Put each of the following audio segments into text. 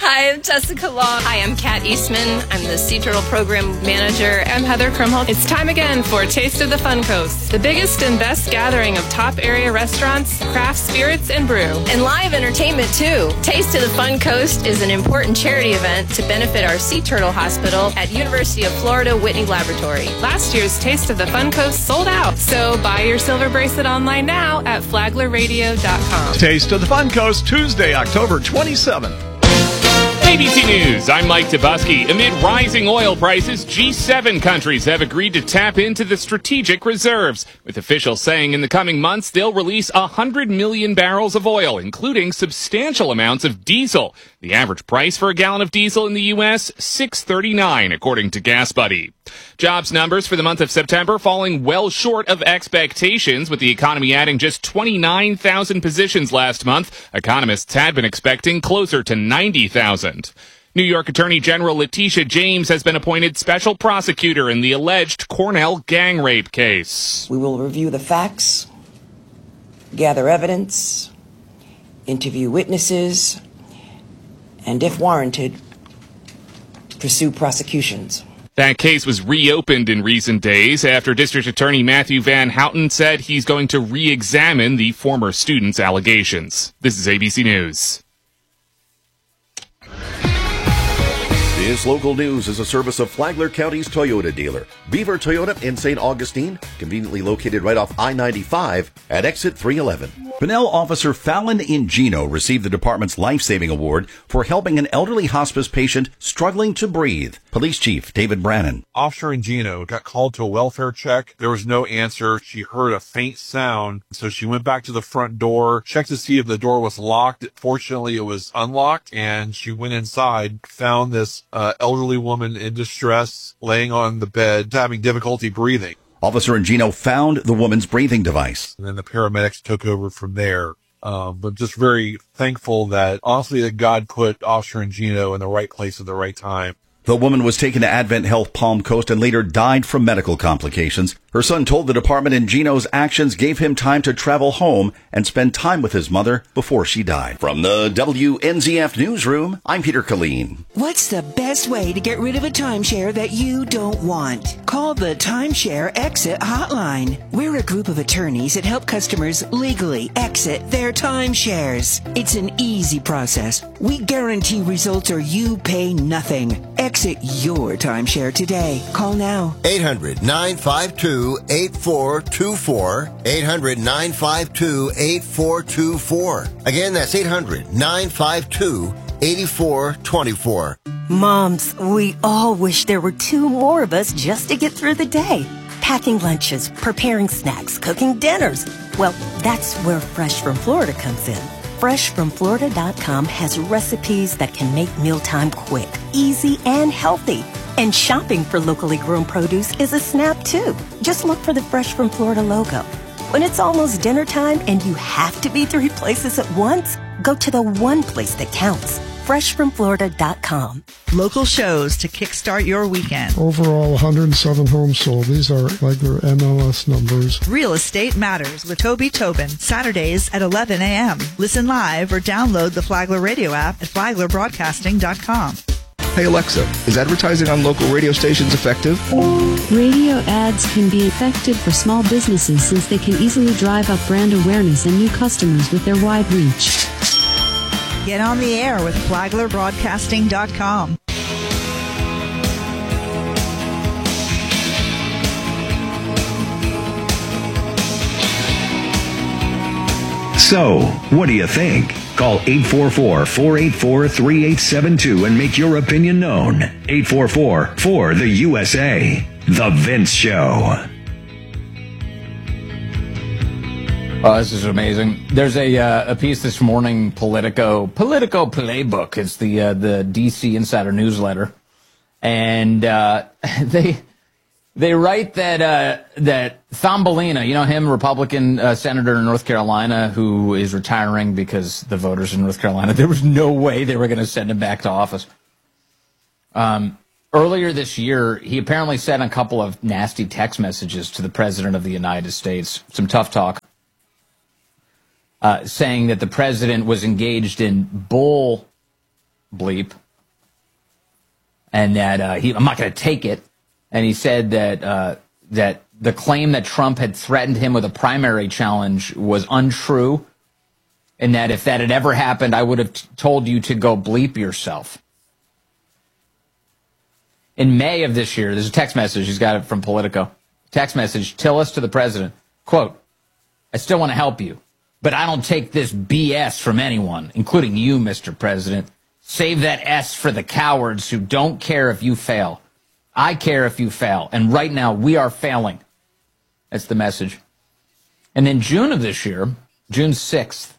Hi, I'm Jessica Long. Hi, I'm Kat Eastman. I'm the Sea Turtle Program Manager. I'm Heather Krumholtz. It's time again for Taste of the Fun Coast, the biggest and best gathering of top area restaurants, craft spirits, and brew. And live entertainment, too. Taste of the Fun Coast is an important charity event to benefit our Sea Turtle Hospital at University of Florida Whitney Laboratory. Last year's Taste of the Fun Coast sold out, so buy your silver bracelet online now at flaglerradio.com. Taste of the Fun Coast, Tuesday, October 27th. ABC News, I'm Mike Tobuski. Amid rising oil prices, G7 countries have agreed to tap into the strategic reserves, with officials saying in the coming months they'll release 100 million barrels of oil, including substantial amounts of diesel. The average price for a gallon of diesel in the U.S., $6.39, according to GasBuddy. Jobs numbers for the month of September falling well short of expectations, with the economy adding just 29,000 positions last month. Economists had been expecting closer to 90,000. New York Attorney General Letitia James has been appointed special prosecutor in the alleged Cornell gang rape case. We will review the facts, gather evidence, interview witnesses, and if warranted, pursue prosecutions. That case was reopened in recent days after District Attorney Matthew Van Houten said he's going to re-examine the former student's allegations. This is ABC News. This local news is a service of Flagler County's Toyota dealer, Beaver Toyota in St. Augustine, conveniently located right off I-95 at exit 311. Pinnell Officer Fallon Ingino received the department's life-saving award for helping an elderly hospice patient struggling to breathe. Police Chief David Brannon. Officer Ingino got called to a welfare check. There was no answer. She heard a faint sound, so she went back to the front door, checked to see if the door was locked. Fortunately, it was unlocked, and she went inside, found this elderly woman in distress, laying on the bed, having difficulty breathing. Officer Ingino found the woman's breathing device. And then the paramedics took over from there. But just very thankful that, honestly, that God put Officer Ingino in the right place at the right time. The woman was taken to Advent Health Palm Coast and later died from medical complications. Her son told the department Ingino's actions gave him time to travel home and spend time with his mother before she died. From the WNZF Newsroom, I'm Peter Killeen. What's the best way to get rid of a timeshare that you don't want? Call the Timeshare Exit Hotline. We're a group of attorneys that help customers legally exit their timeshares. It's an easy process. We guarantee results or you pay nothing. Exit your timeshare today. Call now. 800-952-8424. 800-952-8424. Again, that's 800-952-8424. Moms, we all wish there were two more of us just to get through the day. Packing lunches, preparing snacks, cooking dinners. Well, that's where Fresh from Florida comes in. FreshFromFlorida.com has recipes that can make mealtime quick, easy, and healthy. And shopping for locally grown produce is a snap, too. Just look for the Fresh from Florida logo. When it's almost dinner time and you have to be 3 places at once, go to the one place that counts. FreshFromFlorida.com. Local shows to kickstart your weekend. Overall, 107 homes sold. These are regular MLS numbers. Real Estate Matters with Toby Tobin. Saturdays at 11 a.m. Listen live or download the Flagler Radio app at FlaglerBroadcasting.com. Hey Alexa, is advertising on local radio stations effective? Radio ads can be effective for small businesses since they can easily drive up brand awareness and new customers with their wide reach. Get on the air with FlaglerBroadcasting.com. So, what do you think? Call 844-484-3872 and make your opinion known. 844-4-the-USA. The Vince Show. Oh, this is amazing. There's a piece this morning, Politico Playbook. It's the DC Insider newsletter, and they write that Thumbelina, you know him, Republican senator in North Carolina, who is retiring because the voters in North Carolina, there was no way they were going to send him back to office. Earlier this year, he apparently sent a couple of nasty text messages to the President of the United States, some tough talk. Saying that the president was engaged in bull bleep, and that I'm not going to take it. And he said that that the claim that Trump had threatened him with a primary challenge was untrue, and that if that had ever happened, I would have told you to go bleep yourself. In May of this year, there's a text message. He's got it from Politico. Text message, Tillis to the president. Quote, I still want to help you, but I don't take this BS from anyone, including you, Mr. President. Save that S for the cowards who don't care if you fail. I care if you fail, and right now we are failing. That's the message. And in June of this year, June 6th,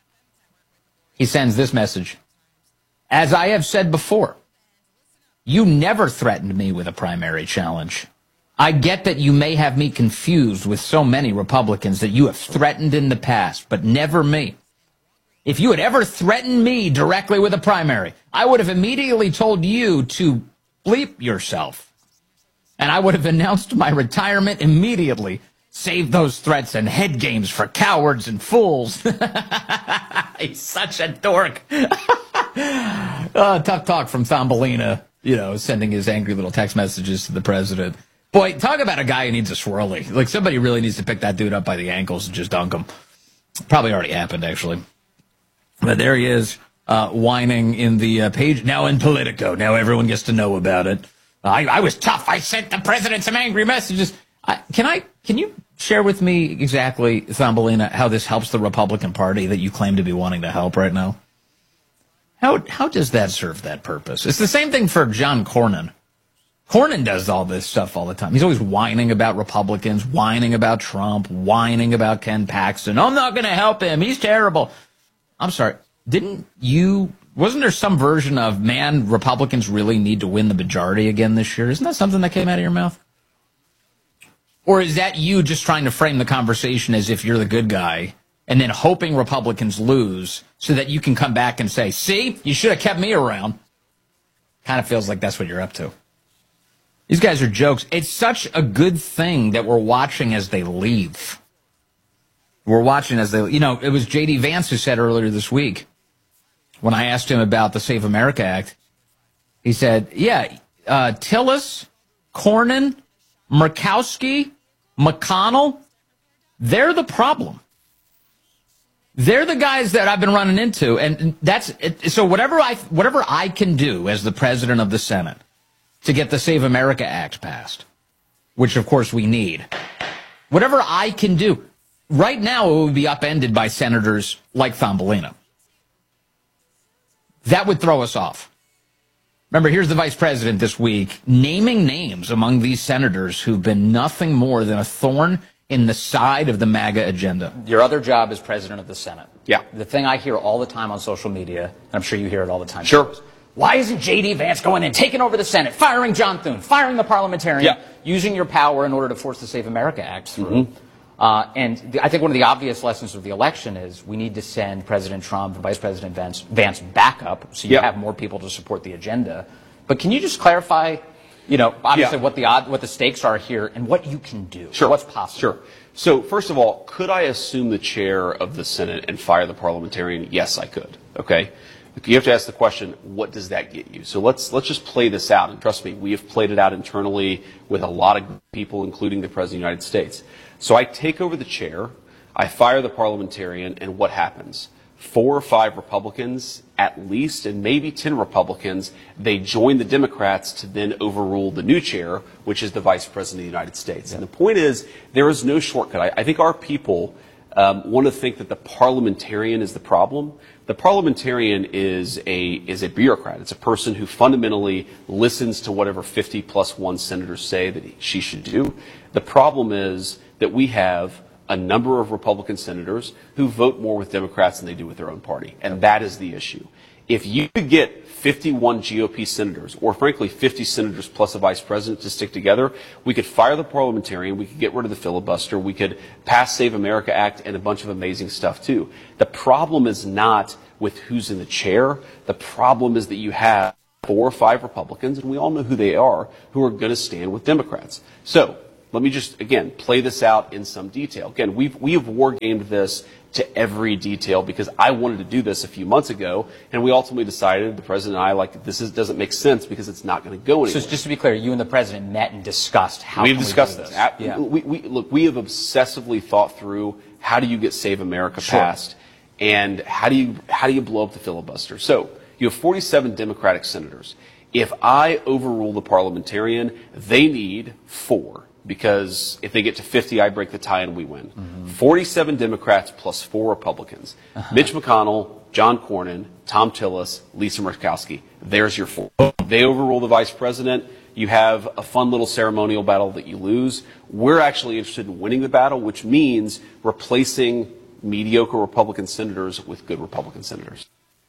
he sends this message. As I have said before, you never threatened me with a primary challenge. I get that you may have me confused with so many Republicans that you have threatened in the past, but never me. If you had ever threatened me directly with a primary, I would have immediately told you to bleep yourself. And I would have announced my retirement immediately. Save those threats and head games for cowards and fools. He's such a dork. Tough talk from Thumbelina, sending his angry little text messages to the president. Boy, talk about a guy who needs a swirly. Like, somebody really needs to pick that dude up by the ankles and just dunk him. Probably already happened, actually. But there he is, whining in the page. Now in Politico. Now everyone gets to know about it. I was tough. I sent the president some angry messages. Can you share with me exactly, Thumbelina, how this helps the Republican Party that you claim to be wanting to help right now? How does that serve that purpose? It's the same thing for John Cornyn. Cornyn does all this stuff all the time. He's always whining about Republicans, whining about Trump, whining about Ken Paxton. I'm not going to help him. He's terrible. I'm sorry. Wasn't there some version of, man, Republicans really need to win the majority again this year? Isn't that something that came out of your mouth? Or is that you just trying to frame the conversation as if you're the good guy and then hoping Republicans lose so that you can come back and say, see, you should have kept me around? Kind of feels like that's what you're up to. These guys are jokes. It's such a good thing that we're watching as they leave. We're watching as they, it was J.D. Vance who said earlier this week, when I asked him about the Save America Act, he said, Tillis, Cornyn, Murkowski, McConnell, they're the problem. They're the guys that I've been running into, and that's it. So whatever I can do as the president of the Senate to get the Save America Act passed, which of course we need, whatever I can do, right now it would be upended by senators like Thumbelina. That would throw us off. Remember, here's the vice president this week naming names among these senators who've been nothing more than a thorn in the side of the MAGA agenda. Your other job is president of the Senate. Yeah. The thing I hear all the time on social media, and I'm sure you hear it all the time. Sure. Why isn't J.D. Vance going in, taking over the Senate, firing John Thune, firing the parliamentarian, using your power in order to force the Save America Act through? And I think one of the obvious lessons of the election is we need to send President Trump and Vice President Vance back up so you have more people to support the agenda. But can you just clarify, obviously what the stakes are here and what you can do? Sure. What's possible? Sure. So first of all, could I assume the chair of the Senate and fire the parliamentarian? Yes, I could. Okay. You have to ask the question, what does that get you? So let's just play this out. And trust me, we have played it out internally with a lot of people, including the President of the United States. So I take over the chair, I fire the parliamentarian, and what happens? 4 or 5 Republicans, at least, and maybe 10 Republicans, they join the Democrats to then overrule the new chair, which is the Vice President of the United States. And the point is, there is no shortcut. I think our people want to think that the parliamentarian is the problem. The parliamentarian is a bureaucrat. It's a person who fundamentally listens to whatever 50 plus 1 senators say that she should do. The problem is that we have a number of Republican senators who vote more with Democrats than they do with their own party. And that is the issue. If you could get 51 GOP senators, or frankly 50 senators plus a vice president to stick together, we could fire the parliamentarian, we could get rid of the filibuster, we could pass Save America Act and a bunch of amazing stuff too. The problem is not with who's in the chair. The problem is that you have 4 or 5 Republicans, and we all know who they are, who are going to stand with Democrats. So let me just, again, play this out in some detail. Again, we have war gamed this to every detail because I wanted to do this a few months ago, and we ultimately decided, the president and I, like, doesn't make sense because it's not going to go anywhere. So just to be clear, you and the president met and discussed how we've discussed this. Yeah. We have obsessively thought through how do you get Save America passed, and how do you blow up the filibuster. So you have 47 Democratic senators. If I overrule the parliamentarian, they need 4. Because if they get to 50, I break the tie and we win. 47 Democrats plus 4 Republicans. Mitch McConnell, John Cornyn, Tom Tillis, Lisa Murkowski. There's your 4. They overrule the vice president. You have a fun little ceremonial battle that you lose. We're actually interested in winning the battle, which means replacing mediocre Republican senators with good Republican senators.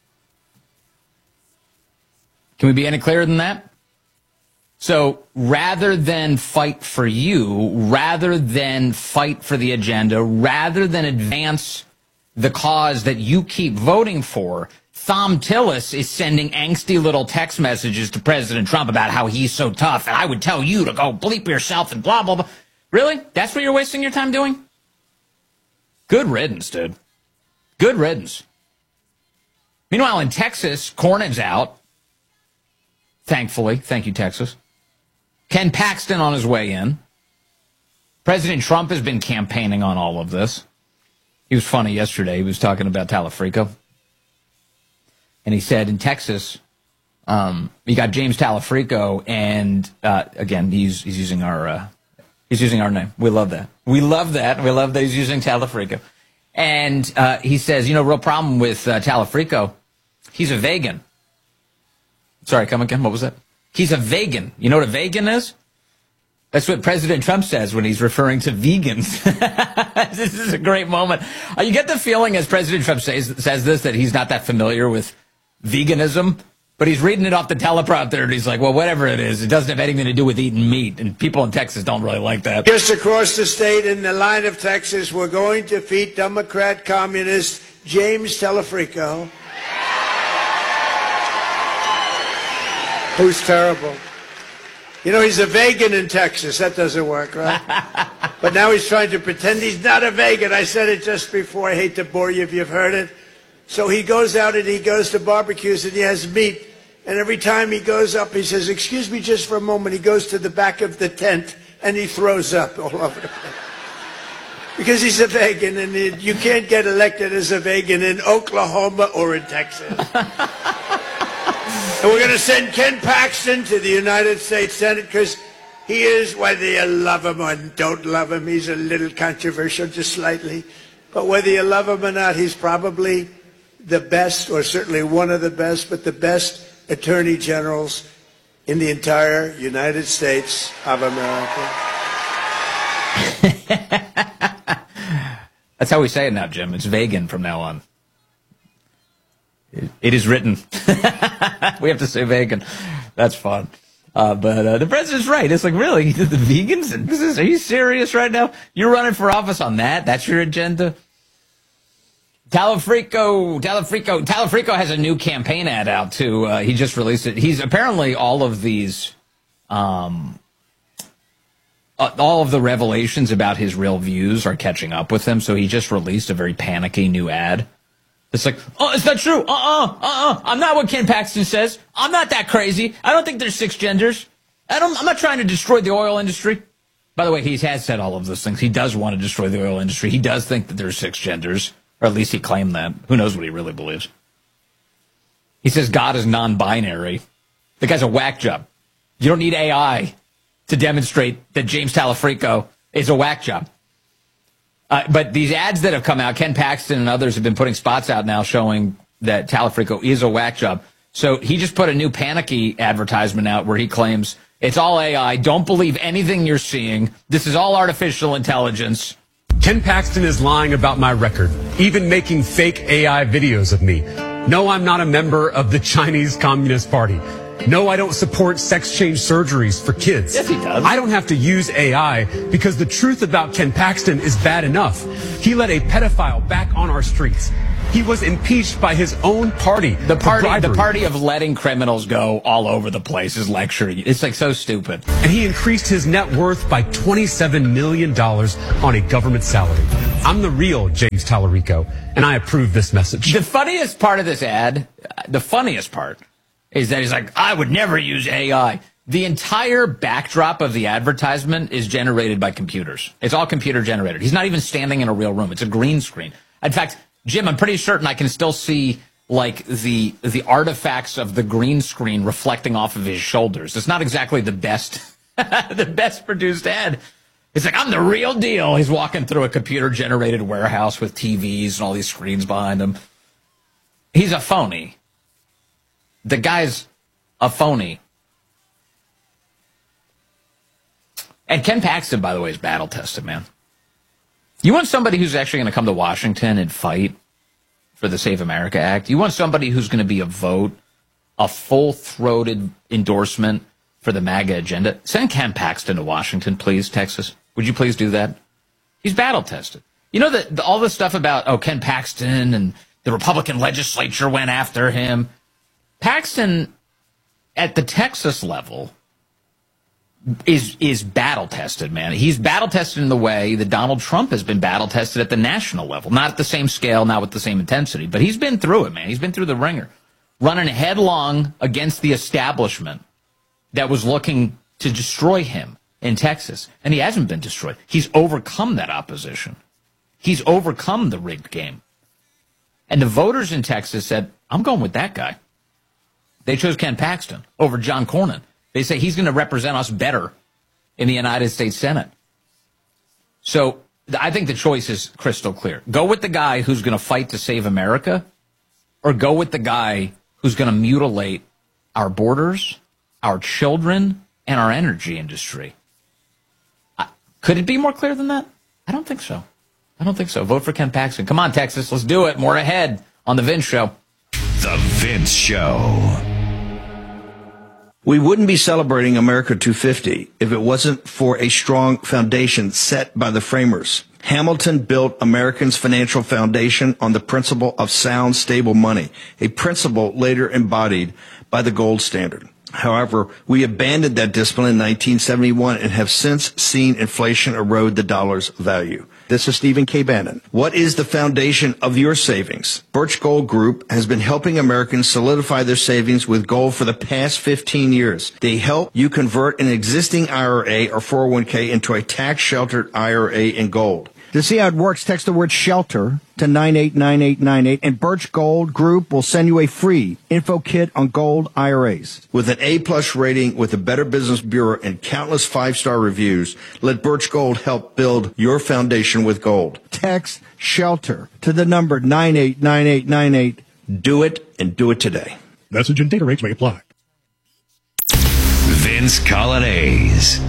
Can we be any clearer than that? So rather than fight for you, rather than fight for the agenda, rather than advance the cause that you keep voting for, Thom Tillis is sending angsty little text messages to President Trump about how he's so tough, and I would tell you to go bleep yourself and blah, blah, blah. Really? That's what you're wasting your time doing? Good riddance, dude. Good riddance. Meanwhile, in Texas, Cornyn's out. Thankfully. Thank you, Texas. Ken Paxton on his way in. President Trump has been campaigning on all of this. He was funny yesterday. He was talking about Talafrico. And he said in Texas, you got James Talafrico, and again, he's using our name. We love that. We love that. We love that he's using Talafrico. And he says, real problem with Talafrico, he's a vegan. Sorry, come again. What was that? He's a vegan. You know what a vegan is? That's what President Trump says when he's referring to vegans. This is a great moment. You get the feeling as President Trump says this that he's not that familiar with veganism, but he's reading it off the teleprompter and he's like, well, whatever it is, it doesn't have anything to do with eating meat. And people in Texas don't really like that. Just across the state in the line of Texas, we're going to defeat Democrat communist James Talafrico. Who's terrible. He's a vegan in Texas. That doesn't work, right? But now he's trying to pretend he's not a vegan. I said it just before. I hate to bore you if you've heard it. So he goes out and he goes to barbecues and he has meat. And every time he goes up, he says, excuse me just for a moment. He goes to the back of the tent and he throws up all over the place. Because he's a vegan and you can't get elected as a vegan in Oklahoma or in Texas. And we're going to send Ken Paxton to the United States Senate because he is, whether you love him or don't love him, he's a little controversial, just slightly. But whether you love him or not, he's probably the best, or certainly one of the best, but the best attorney generals in the entire United States of America. That's how we say it now, Jim. It's vegan from now on. It is written. We have to say vegan. That's fun. But the president's right. It's like, really? The vegans? Are you serious right now? You're running for office on that? That's your agenda? Talafrico has a new campaign ad out, too. He just released it. He's apparently all of these, all of the revelations about his real views are catching up with him. So he just released a very panicky new ad. It's like, oh, it's not true. I'm not what Ken Paxton says. I'm not that crazy. I don't think there's 6 genders. I'm not trying to destroy the oil industry. By the way, he has said all of those things. He does want to destroy the oil industry. He does think that there's 6 genders, or at least he claimed that. Who knows what he really believes? He says God is non-binary. The guy's a whack job. You don't need AI to demonstrate that James Talafrico is a whack job. But these ads that have come out, Ken Paxton and others have been putting spots out now showing that Talafrico is a whack job. So he just put a new panicky advertisement out where he claims it's all AI. Don't believe anything you're seeing. This is all artificial intelligence. Ken Paxton is lying about my record, even making fake AI videos of me. No, I'm not a member of the Chinese Communist Party. No, I don't support sex change surgeries for kids. Yes, he does. I don't have to use AI because the truth about Ken Paxton is bad enough. He let a pedophile back on our streets. He was impeached by his own party. The party of letting criminals go all over the place is lecturing. It's like so stupid. And he increased his net worth by $27 million on a government salary. I'm the real James Tallarico, and I approve this message. The funniest part of this ad, the funniest part, is that he's like, I would never use AI. The entire backdrop of the advertisement is generated by computers. It's all computer generated. He's not even standing in a real room. It's a green screen. In fact, Jim, I'm pretty certain I can still see like the artifacts of the green screen reflecting off of his shoulders. It's not exactly the best the best produced ad. It's like, I'm the real deal. He's walking through a computer generated warehouse with TVs and all these screens behind him. He's a phony. The guy's a phony. And Ken Paxton, by the way, is battle tested, man. You want somebody who's actually going to come to Washington and fight for the Save America Act? You want somebody who's going to be a full-throated endorsement for the MAGA agenda? Send Ken Paxton to Washington, please, Texas. Would you please do that? He's battle tested. You know that all this stuff about, Ken Paxton and the Republican legislature went after him. Paxton, at the Texas level, is battle tested, man. He's battle tested in the way that Donald Trump has been battle tested at the national level. Not at the same scale, not with the same intensity, but he's been through it, man. He's been through the ringer, running headlong against the establishment that was looking to destroy him in Texas. And he hasn't been destroyed. He's overcome that opposition. He's overcome the rigged game. And the voters in Texas said, I'm going with that guy. They chose Ken Paxton over John Cornyn. They say he's going to represent us better in the United States Senate. So I think the choice is crystal clear. Go with the guy who's going to fight to save America, or go with the guy who's going to mutilate our borders, our children, and our energy industry. Could it be more clear than that? I don't think so. I don't think so. Vote for Ken Paxton. Come on, Texas. Let's do it. More ahead on The Vince Show. The Vince Show. We wouldn't be celebrating America 250 if it wasn't for a strong foundation set by the framers. Hamilton built Americans' financial foundation on the principle of sound, stable money, a principle later embodied by the gold standard. However, we abandoned that discipline in 1971 and have since seen inflation erode the dollar's value. This is Stephen K. Bannon. What is the foundation of your savings? Birch Gold Group has been helping Americans solidify their savings with gold for the past 15 years. They help you convert an existing IRA or 401k into a tax-sheltered IRA in gold. To see how it works, text the word SHELTER to 989898, and Birch Gold Group will send you a free info kit on gold IRAs. With an A-plus rating with the Better Business Bureau and countless 5-star reviews, let Birch Gold help build your foundation with gold. Text SHELTER to the number 989898. Do it, and do it today. Message and data rates may apply. Vince Colonnese.